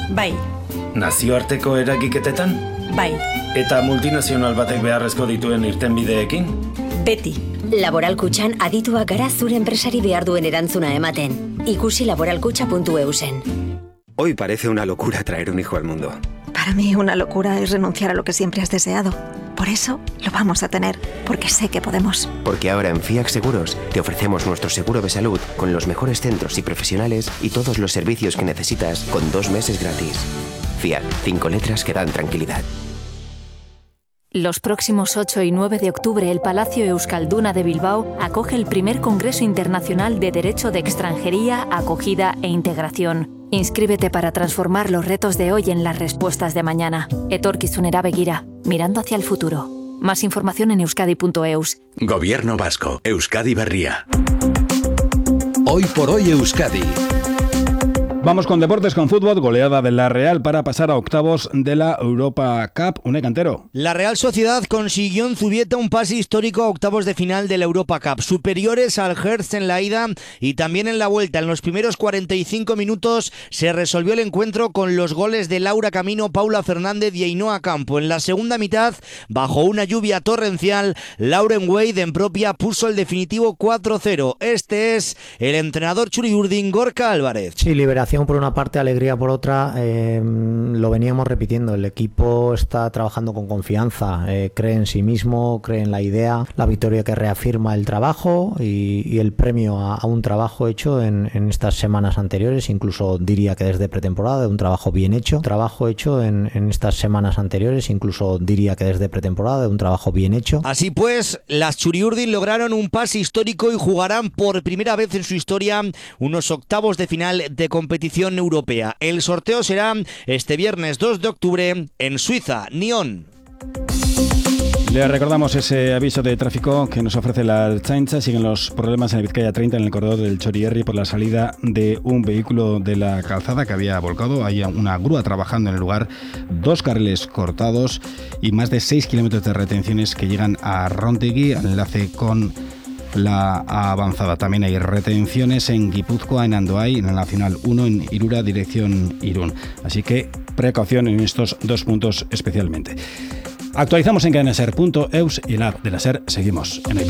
Bai. Nazioarteko eragiketetan? Bai. Eta multinazional batek beharrezko dituen irtenbideekin? Beti. Laboral Kutxan adituak gara zure enpresari behar duen erantzuna ematen. Ikusi laboralkutxa.eusen. Hoy parece una locura traer un hijo al mundo. Para mí una locura es renunciar a lo que siempre has deseado. Por eso lo vamos a tener, porque sé que podemos. Porque ahora en FIAC Seguros te ofrecemos nuestro seguro de salud con los mejores centros y profesionales y todos los servicios que necesitas con 2 meses gratis. FIAC, 5 letras que dan tranquilidad. Los próximos 8 y 9 de octubre, el Palacio Euskalduna de Bilbao acoge el primer Congreso Internacional de Derecho de Extranjería, Acogida e Integración. Inscríbete para transformar los retos de hoy en las respuestas de mañana. Etorkizunera begira, mirando hacia el futuro. Más información en euskadi.eus. Gobierno Vasco, Euskadi Berria. Hoy por hoy Euskadi. Vamos con deportes, con fútbol, goleada de la Real para pasar a octavos de la Europa Cup. Unai Cantero. La Real Sociedad consiguió en Zubieta un pase histórico a octavos de final de la Europa Cup, superiores al Hertz en la ida y también en la vuelta. En los primeros 45 minutos se resolvió el encuentro con los goles de Laura Camino, Paula Fernández y Ainhoa Campo. En la segunda mitad, bajo una lluvia torrencial, Lauren Wade en propia puso el definitivo 4-0. Este es el entrenador Txuri-Urdin, Gorka Álvarez. Sí, liberación por una parte, alegría por otra. Lo veníamos repitiendo, el equipo está trabajando con confianza, cree en sí mismo, cree en la idea, la victoria que reafirma el trabajo y el premio a un trabajo hecho en estas semanas anteriores, incluso diría que desde pretemporada, de un trabajo bien hecho, en estas semanas anteriores, incluso diría que desde pretemporada, de un trabajo bien hecho. Así pues, las Txuri-Urdin lograron un pase histórico y jugarán por primera vez en su historia unos octavos de final de competición europea. El sorteo será este viernes 2 de octubre en Suiza, Nyon. Le recordamos ese aviso de tráfico que nos ofrece la Ertzaintza. Siguen los problemas en el Vizcaya 30 en el corredor del Txorierri por la salida de un vehículo de la calzada que había volcado. Hay una grúa trabajando en el lugar, 2 carriles cortados y más de 6 kilómetros de retenciones que llegan a Rontegui, al enlace con la avanzada. También hay retenciones en Guipúzcoa, en Andoain, en la Nacional 1, en Irura, dirección Irún. Así que precaución en estos 2 puntos especialmente. Actualizamos en cadenaser.eus y en la app de la SER. Seguimos en el